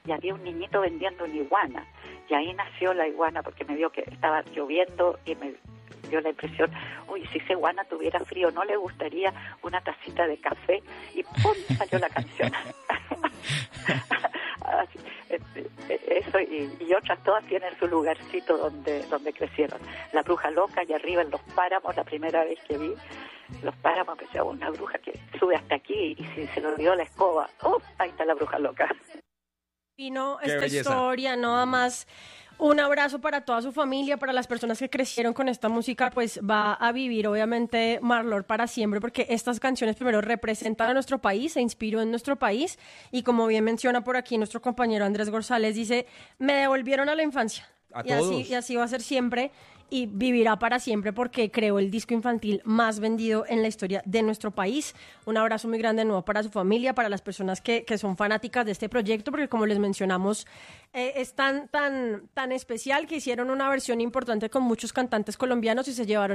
y había un niñito vendiendo una iguana, y ahí nació la iguana, porque me vio que estaba lloviendo y me dio la impresión, uy, si esa iguana tuviera frío, ¿no le gustaría una tacita de café? Y ¡pum!, salió la canción. Así, eso y otras todas tienen su lugarcito donde crecieron. La bruja loca, y arriba en los páramos, la primera vez que vi los páramos, pensé, una bruja que sube hasta aquí y si se le olvidó la escoba, ahí está la bruja loca. Vino Qué esta belleza. historia, nada más. Un abrazo para toda su familia, para las personas que crecieron con esta música, pues va a vivir obviamente Marlor para siempre, porque estas canciones primero representan a nuestro país, se inspiró en nuestro país, y como bien menciona por aquí nuestro compañero Andrés González, dice, me devolvieron a la infancia. A y todos. así va a ser siempre, y vivirá para siempre porque creó el disco infantil más vendido en la historia de nuestro país. Un abrazo muy grande de nuevo para su familia, para las personas que son fanáticas de este proyecto, porque como les mencionamos, es tan especial que hicieron una versión importante con muchos cantantes colombianos y se llevaron